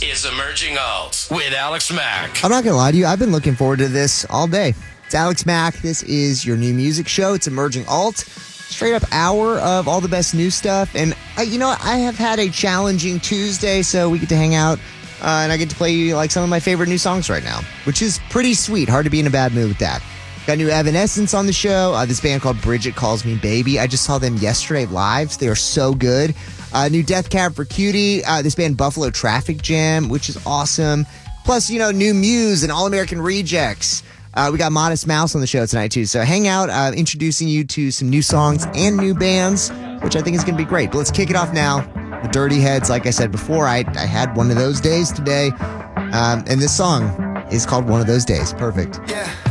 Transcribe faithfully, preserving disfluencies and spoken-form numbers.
is Emerging Alt with Alex Mack. I'm not going to lie to you. I've been looking forward to this all day. It's Alex Mack. This is your new music show. It's Emerging Alt. Straight up hour of all the best new stuff. And, uh, you know, I have had a challenging Tuesday, so we get to hang out. Uh, and I get to play you like some of my favorite new songs right now, which is pretty sweet. Hard to be in a bad mood with that. Got new Evanescence on the show. Uh, this band called Bridget Calls Me Baby. I just saw them yesterday live. They are so good. Uh, new Death Cab for Cutie. Uh, this band Buffalo Traffic Jam, which is awesome. Plus, you know, new Muse and All American Rejects. Uh, we got Modest Mouse on the show tonight, too. So hang out, uh, introducing you to some new songs and new bands, which I think is going to be great. But let's kick it off now. The Dirty Heads, like I said before, I, I had one of those days today. Um, and this song is called One of Those Days. Perfect. Yeah.